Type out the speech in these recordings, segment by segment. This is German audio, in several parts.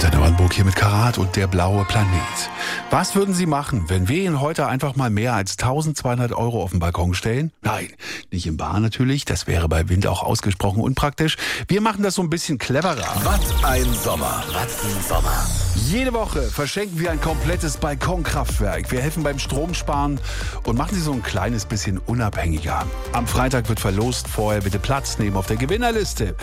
Antenne Brandenburg hier mit Karat und der blaue Planet. Was würden Sie machen, wenn wir Ihnen heute einfach mal mehr als 1200 € auf den Balkon stellen? Nein, nicht im Bar natürlich, das wäre bei Wind auch ausgesprochen unpraktisch. Wir machen das so ein bisschen cleverer. Was ein Sommer, was ein Sommer. Jede Woche verschenken wir ein komplettes Balkonkraftwerk. Wir helfen beim Stromsparen und machen Sie so ein kleines bisschen unabhängiger. Am Freitag wird verlost, vorher bitte Platz nehmen auf der Gewinnerliste.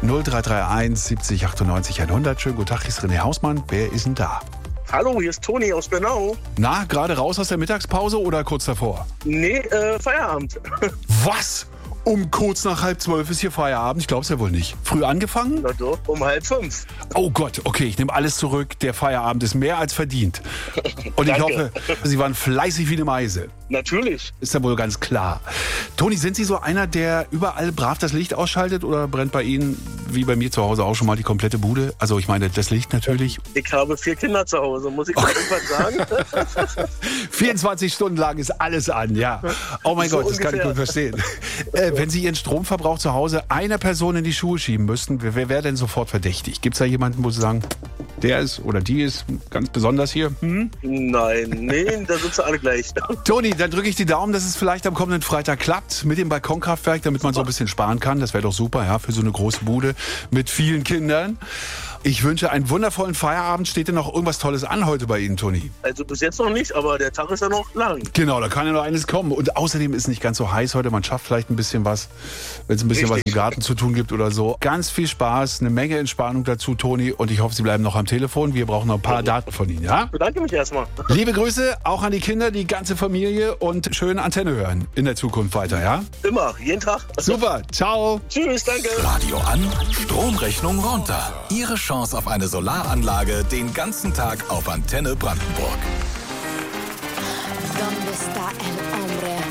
0331 70 98 100. Schönen guten Tag, hier ist René Hausmann. Wer ist denn da? Hallo, hier ist Toni aus Bernau. Na, gerade raus aus der Mittagspause oder kurz davor? Nee, Feierabend. Was? Um kurz nach 11:30 ist hier Feierabend? Ich glaub's ja wohl nicht. Früh angefangen? Na doch, um 4:30. Oh Gott, okay, ich nehme alles zurück. Der Feierabend ist mehr als verdient. Und ich hoffe, Sie waren fleißig wie eine Meise. Natürlich. Ist ja wohl ganz klar. Toni, sind Sie so einer, der überall brav das Licht ausschaltet oder brennt bei Ihnen, wie bei mir zu Hause, auch schon mal die komplette Bude? Also ich meine, das Licht natürlich. Ich habe 4 Kinder zu Hause, muss ich mal irgendwas sagen? 24 Stunden lang ist alles an, ja. Oh mein So Gott, das kann ich gut verstehen. Wenn Sie Ihren Stromverbrauch zu Hause einer Person in die Schuhe schieben müssten, wer wäre denn sofort verdächtig? Gibt es da jemanden, wo Sie sagen, der ist oder die ist ganz besonders hier? Nein, nee, da sind sie alle gleich. Toni, dann drücke ich die Daumen, dass es vielleicht am kommenden Freitag klappt mit dem Balkonkraftwerk, damit man so ein bisschen sparen kann. Das wäre doch super, ja, für so eine große Bude mit vielen Kindern. Ich wünsche einen wundervollen Feierabend. Steht denn noch irgendwas Tolles an heute bei Ihnen, Toni? Also bis jetzt noch nicht, aber der Tag ist ja noch lang. Genau, da kann ja noch eines kommen. Und außerdem ist es nicht ganz so heiß heute. Man schafft vielleicht ein bisschen was, wenn es ein bisschen was im Garten zu tun gibt oder so. Ganz viel Spaß, eine Menge Entspannung dazu, Toni. Und ich hoffe, Sie bleiben noch am Telefon. Wir brauchen noch ein paar Daten von Ihnen, ja? Ich bedanke mich erstmal. Liebe Grüße auch an die Kinder, die ganze Familie und schön Antenne hören in der Zukunft weiter, ja? Immer, jeden Tag. Super, ciao. Tschüss, danke. Radio an, Stromrechnung runter. Ihre Chance auf eine Solaranlage den ganzen Tag auf Antenne Brandenburg. ¿Dónde está el hombre?